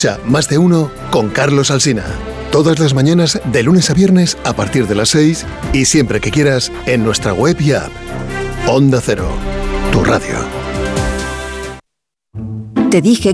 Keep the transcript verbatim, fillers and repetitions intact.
Más de uno con Carlos Alsina. Todas las mañanas, de lunes a viernes, a partir de las seis y siempre que quieras, en nuestra web y app. Onda Cero, tu radio. Te dije